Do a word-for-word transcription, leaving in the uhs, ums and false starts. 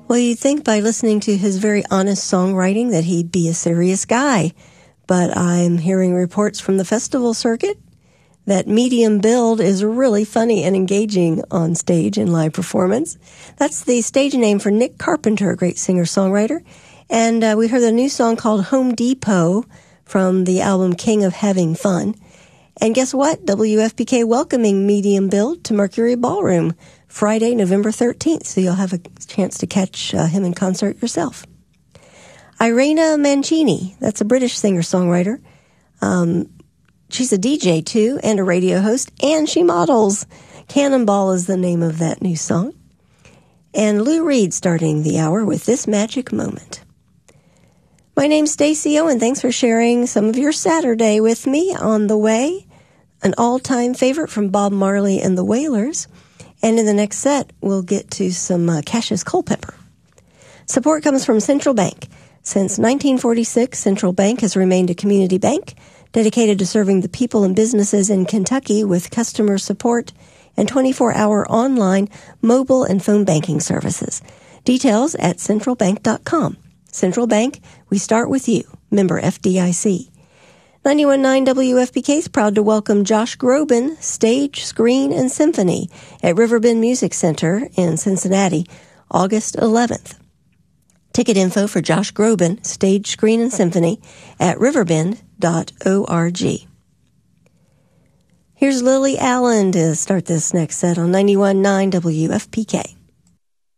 Well, you'd think by listening to his very honest songwriting that he'd be a serious guy, but I'm hearing reports from the festival circuit that medium build is really funny and engaging on stage in live performance. That's the stage name for Nick Carpenter, a great singer-songwriter. And uh, we heard a new song called Home Depot from the album King of Having Fun. And guess what? W F P K welcoming medium build to Mercury Ballroom Friday, November thirteenth, so you'll have a chance to catch uh, him in concert yourself. Irena Mancini, that's a British singer-songwriter. Um, she's a D J, too, and a radio host, and she models. Cannonball is the name of that new song. And Lou Reed starting the hour with This Magic Moment. My name's Stacey Owen. Thanks for sharing some of your Saturday with me. On the way, an all-time favorite from Bob Marley and the Wailers. And in the next set, we'll get to some uh, Cassius Culpepper. Support comes from Central Bank. Since nineteen forty-six, Central Bank has remained a community bank dedicated to serving the people and businesses in Kentucky with customer support and twenty-four hour online, mobile, and phone banking services. Details at central bank dot com. Central Bank, we start with you. Member F D I C. ninety-one point nine W F P K is proud to welcome Josh Groban, Stage, Screen, and Symphony at Riverbend Music Center in Cincinnati, August eleventh. Ticket info for Josh Groban, Stage, Screen, and Symphony at riverbend dot org. Here's Lily Allen to start this next set on ninety-one point nine W F P K.